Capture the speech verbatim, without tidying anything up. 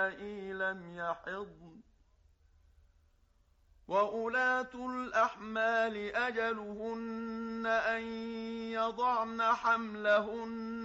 لم يحضن وأولاة الأحمال أجلهن أن يضعن حملهن